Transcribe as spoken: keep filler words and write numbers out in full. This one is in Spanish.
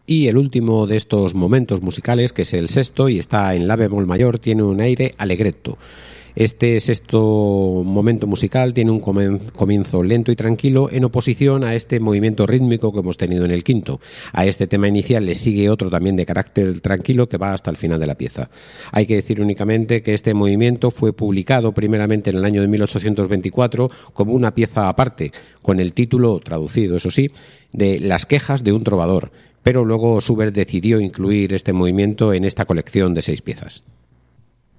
Y el último de estos momentos musicales, que es el sexto y está en la bemol mayor, tiene un aire allegretto. Este sexto momento musical tiene un comienzo lento y tranquilo en oposición a este movimiento rítmico que hemos tenido en el quinto. A este tema inicial le sigue otro también de carácter tranquilo que va hasta el final de la pieza. Hay que decir únicamente que este movimiento fue publicado primeramente en el año de mil ochocientos veinticuatro como una pieza aparte, con el título, traducido eso sí, de Las quejas de un trovador, pero luego Schubert decidió incluir este movimiento en esta colección de seis piezas.